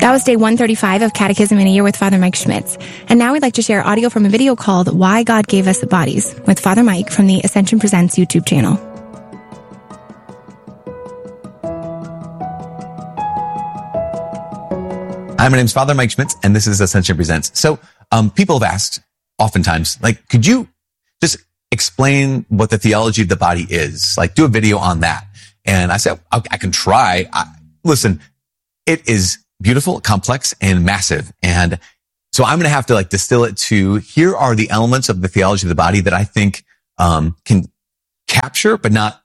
That was day 135 of Catechism in a Year with Father Mike Schmitz. And now we'd like to share audio from a video called Why God Gave Us Bodies with Father Mike from the Ascension Presents YouTube channel. Hi, my name's Father Mike Schmitz, and this is Ascension Presents. So, people have asked oftentimes, like, could you just explain what the theology of the body is? Like, do a video on that. And I said, I can try. Listen, it is beautiful, complex, and massive. And so I'm going to have to distill it to, here are the elements of the theology of the body that I think, can capture, but not,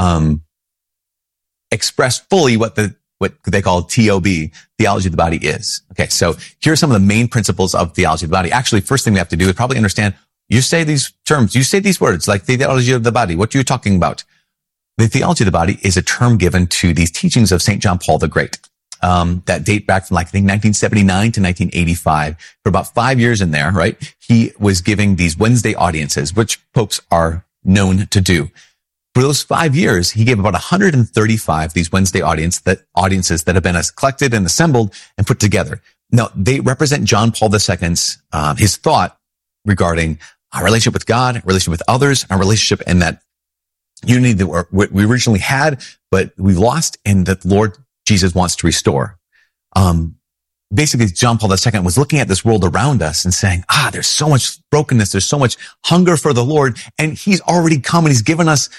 express fully what they call TOB, theology of the body is. Okay. So here are some of the main principles of theology of the body. Actually, first thing we have to do is probably understand, you say these terms, you say these words, like the theology of the body. What are you talking about? The theology of the body is a term given to these teachings of St. John Paul the Great. That date back from I think 1979 to 1985. For about 5 years in there, right? He was giving these Wednesday audiences, which popes are known to do. For those 5 years, he gave about 135 these Wednesday audiences that have been collected and assembled and put together. Now, they represent John Paul II's, his thought regarding our relationship with God, our relationship with others, our relationship in that unity that we originally had, but we've lost, and that the Lord Jesus wants to restore. Basically, John Paul II was looking at this world around us and saying, there's so much brokenness. There's so much hunger for the Lord, and he's already come and he's given us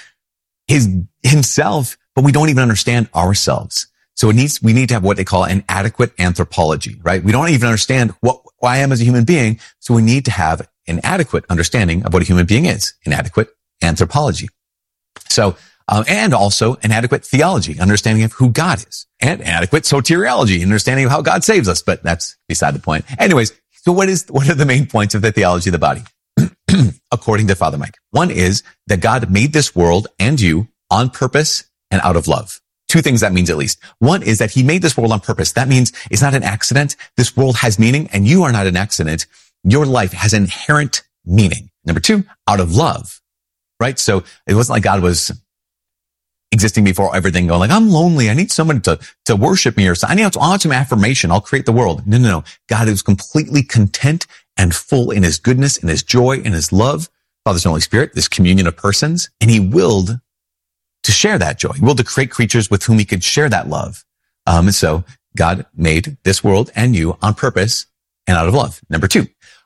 himself, but we don't even understand ourselves. So we need to have what they call an adequate anthropology, right? We don't even understand who I am as a human being. So we need to have an adequate understanding of what a human being is, an adequate anthropology. So, and also an adequate theology, understanding of who God is, and adequate soteriology, understanding of how God saves us. But that's beside the point. Anyways, so what are the main points of the theology of the body? According to Father Mike. One is that God made this world and you on purpose and out of love. Two things that means at least. One is that he made this world on purpose. That means it's not an accident. This world has meaning, and you are not an accident. Your life has inherent meaning. Number two, out of love, right? So it wasn't like God was existing before everything, going like, I'm lonely. I need someone to worship me, or I want some affirmation. I'll create the world. No. God is completely content and full in his goodness, in his joy, in his love, Father, Son, Holy Spirit, this communion of persons. And he willed to share that joy. He willed to create creatures with whom he could share that love. And so God made this world and you on purpose and out of love. Number two,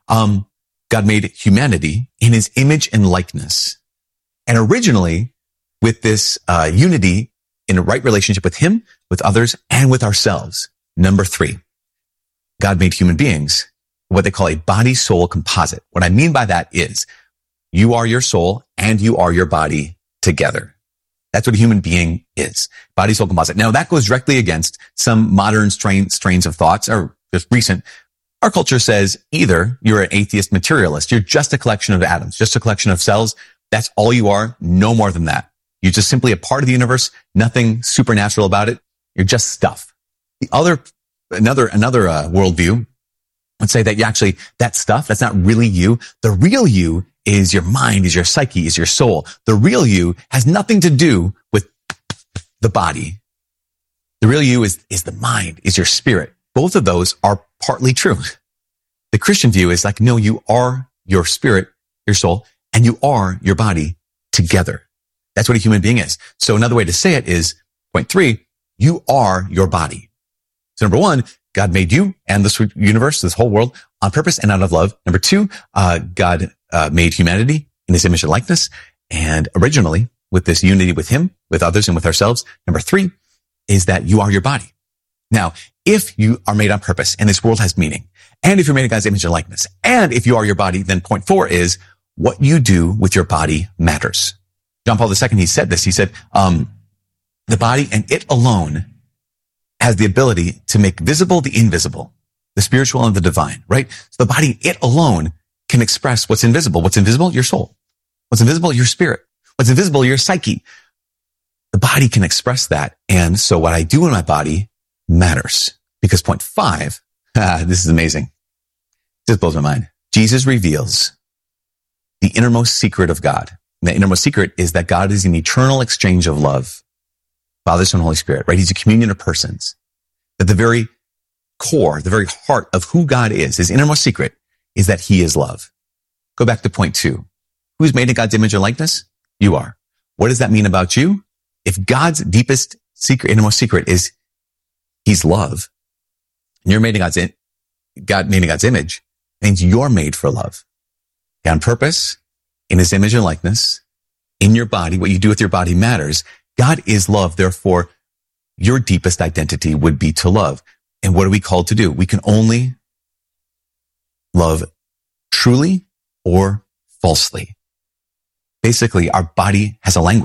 God made humanity in his image and likeness. And originally, with this unity in a right relationship with him, with others, and with ourselves. Number three, God made human beings what they call a body-soul composite. What I mean by that is you are your soul and you are your body together. That's what a human being is. Body-soul composite. Now, that goes directly against some modern strains of thoughts, or just recent. Our culture says either you're an atheist materialist, you're just a collection of atoms, just a collection of cells. That's all you are, no more than that. You're just simply a part of the universe, nothing supernatural about it. You're just stuff. Another worldview would say that that stuff, that's not really you. The real you is your mind, is your psyche, is your soul. The real you has nothing to do with the body. The real you is the mind, is your spirit. Both of those are partly true. The Christian view is like, no, you are your spirit, your soul, and you are your body together. That's what a human being is. So another way to say it is, point three, you are your body. So number one, God made you and this universe, this whole world, on purpose and out of love. Number two, God made humanity in his image and likeness, and originally with this unity with him, with others, and with ourselves. Number three is that you are your body. Now, if you are made on purpose and this world has meaning, and if you're made in God's image and likeness, and if you are your body, then point four is what you do with your body matters. John Paul II, he said this. He said, the body and it alone has the ability to make visible the invisible, the spiritual and the divine, right? So the body, it alone can express what's invisible. What's invisible? Your soul. What's invisible? Your spirit. What's invisible? Your psyche. The body can express that. And so what I do in my body matters. Because point five, this is amazing. This blows my mind. Jesus reveals the innermost secret of God. And the innermost secret is that God is an eternal exchange of love. Father, Son, Holy Spirit, right? He's a communion of persons. That the very core, the very heart of who God is, his innermost secret, is that he is love. Go back to point 2. Who's made in God's image and likeness? You are. What does that mean about you? If God's deepest secret, innermost secret is he's love, and you're made in God made in God's image, it means you're made for love. On purpose, in his image and likeness, in your body, what you do with your body matters. God is love. Therefore, your deepest identity would be to love. And what are we called to do? We can only love truly or falsely. Basically, our body has a language.